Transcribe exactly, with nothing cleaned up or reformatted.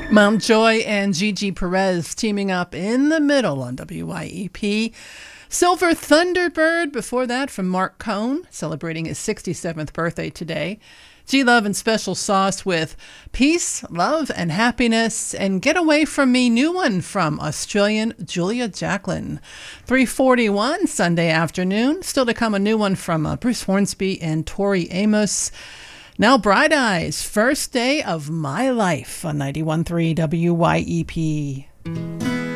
Mountjoy and Gigi Perez teaming up in the middle on W Y E P. Silver Thunderbird before that from Mark Cohn, celebrating his sixty-seventh birthday today. G-Love and Special Sauce with Peace, Love, and Happiness. And Get Away From Me, new one from Australian Julia Jacklin. three forty-one Sunday afternoon. Still to come, a new one from uh, Bruce Hornsby and Tori Amos. Now Bright Eyes, First Day of My Life on ninety-one point three W Y E P.